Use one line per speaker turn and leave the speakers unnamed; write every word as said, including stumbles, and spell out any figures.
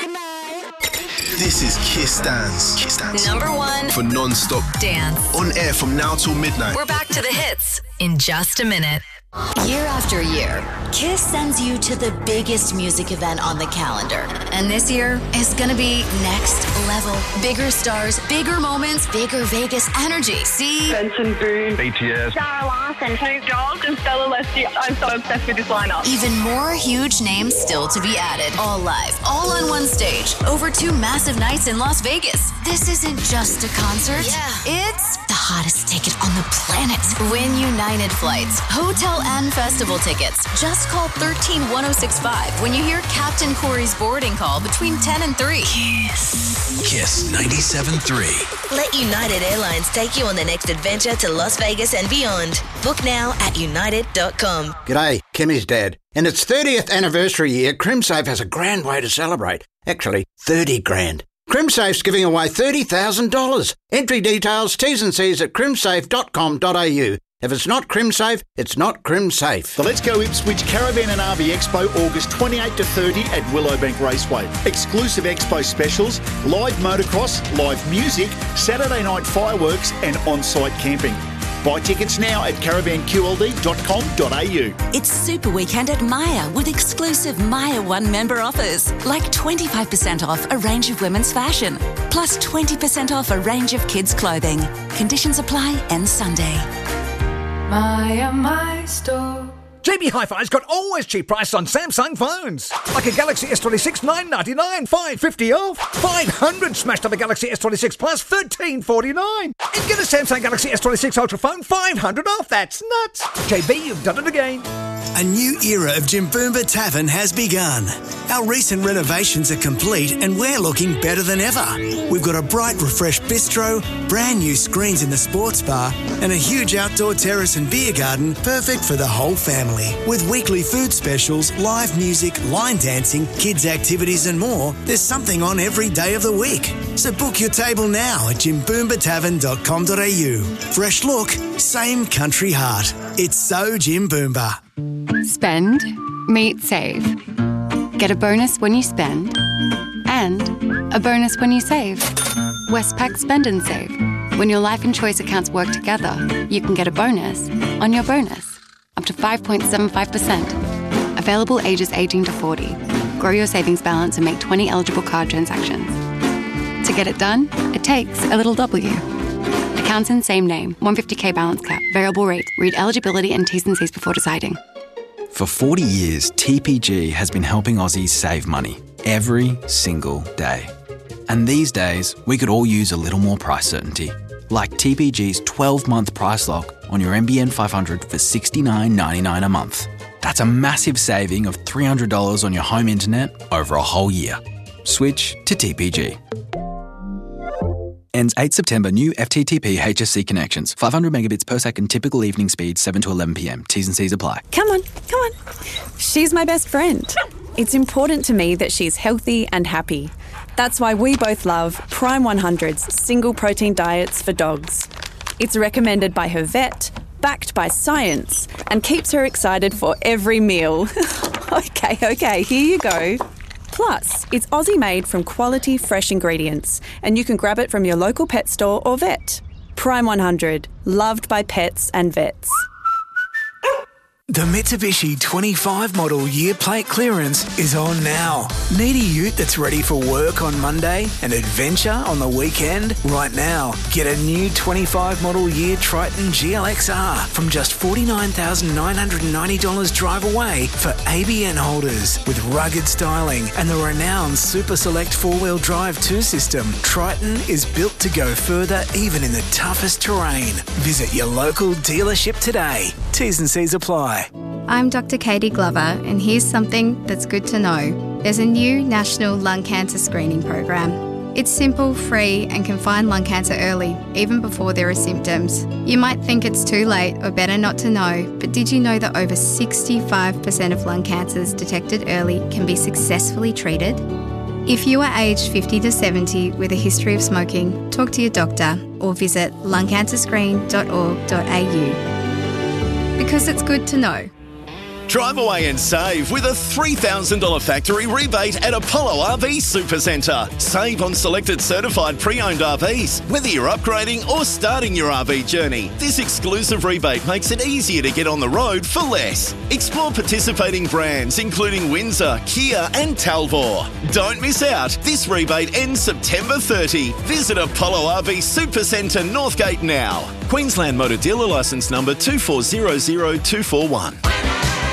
This is Kiss Dance. Kiss Dance.
Number one
for non-stop
dance.
On air from now till midnight.
We're back to the hits in just a minute.
Year after year, Kiss sends you to the biggest music event on the calendar. And this year is gonna be next level. Bigger stars, bigger moments, bigger Vegas energy. See?
Benson Boone,
B T S,
Sarah Larson, Snoop Dogg, and Stella Leslie. I'm so obsessed with this lineup.
Even more huge names still to be added. All live, all on one stage, over two massive nights in Las Vegas. This isn't just a concert. Yeah. It's the hottest ticket on the planet. Win United flights, hotel and festival tickets. Just call one three one oh six five when you hear Captain Corey's boarding call between ten and three.
Kiss. Kiss ninety-seven point three.
Let United Airlines take you on the next adventure to Las Vegas and beyond. Book now at united dot com.
G'day, Kimmy's dad. In its thirtieth anniversary year, CrimSafe has a grand way to celebrate. Actually, thirty grand. CrimSafe's giving away thirty thousand dollars. Entry details, T's and C's at crimsafe dot com dot a u. If it's not CrimSafe, it's not CrimSafe.
The Let's Go Ipswich Caravan and R V Expo, August twenty-eighth to thirtieth at Willowbank Raceway. Exclusive expo specials, live motocross, live music, Saturday night fireworks and on-site camping. Buy tickets now at caravan q l d dot com dot a u.
It's Super Weekend at Myer with exclusive Myer One member offers, like twenty-five percent off a range of women's fashion, plus twenty percent off a range of kids' clothing. Conditions apply, end Sunday.
Myer, my store.
J B Hi-Fi's got always cheap prices on Samsung phones. Like a Galaxy S twenty-six, nine ninety-nine, five fifty off. five hundred smashed on the Galaxy S twenty-six Plus, thirteen forty-nine. And get a Samsung Galaxy S twenty-six Ultra phone, five hundred off. That's nuts. J B, you've done it again.
A new era of Jimboomba Tavern has begun. Our recent renovations are complete and we're looking better than ever. We've got a bright, refreshed bistro, brand new screens in the sports bar, and a huge outdoor terrace and beer garden perfect for the whole family. With weekly food specials, live music, line dancing, kids' activities and more, there's something on every day of the week. So book your table now at jimboomba tavern dot com dot a u. Fresh look, same country heart. It's so Jimboomba.
Spend, meet, save. Get a bonus when you spend and a bonus when you save. Westpac Spend and Save. When your life and choice accounts work together, you can get a bonus on your bonus, up to five point seven five percent. Available ages eighteen to forty. Grow your savings balance and make twenty eligible card transactions. To get it done, it takes a little W. Accounts in same name, one hundred fifty thousand balance cap, variable rate. Read eligibility and T's and C's before deciding.
For forty years, T P G has been helping Aussies save money every single day. And these days, we could all use a little more price certainty. Like T P G's twelve-month price lock on your N B N five hundred for sixty-nine ninety-nine a month. That's a massive saving of three hundred dollars on your home internet over a whole year. Switch to T P G. Ends eighth September. New F T T P H S C connections. five hundred megabits per second. Typical evening speed seven to eleven p.m. T's and C's apply.
Come on, come on. She's my best friend. It's important to me that she's healthy and happy. That's why we both love Prime one hundred's single protein diets for dogs. It's recommended by her vet, backed by science, and keeps her excited for every meal. okay, okay, here you go. Plus, it's Aussie-made from quality, fresh ingredients, and you can grab it from your local pet store or vet. Prime one hundred, loved by pets and vets.
The Mitsubishi twenty-five model year plate clearance is on now. Need a ute that's ready for work on Monday and adventure on the weekend? Right now, get a new twenty-five model year Triton G L X R from just forty-nine thousand nine hundred ninety dollars drive away for A B N holders. With rugged styling and the renowned Super Select four-wheel drive two system, Triton is built to go further even in the toughest terrain. Visit your local dealership today. T's and C's apply.
I'm Doctor Katie Glover, and here's something that's good to know. There's a new national lung cancer screening program. It's simple, free, and can find lung cancer early, even before there are symptoms. You might think it's too late or better not to know, but did you know that over sixty-five percent of lung cancers detected early can be successfully treated? If you are aged fifty to seventy with a history of smoking, talk to your doctor or visit lung cancer screen dot org dot a u. Because it's good to know.
Drive away and save with a three thousand dollars factory rebate at Apollo R V Supercentre. Save on selected certified pre-owned R Vs, whether you're upgrading or starting your R V journey. This exclusive rebate makes it easier to get on the road for less. Explore participating brands including Windsor, Kia and Talvor. Don't miss out. This rebate ends September thirtieth. Visit Apollo R V Supercentre Northgate now. Queensland Motor Dealer Licence number two four zero zero two four one.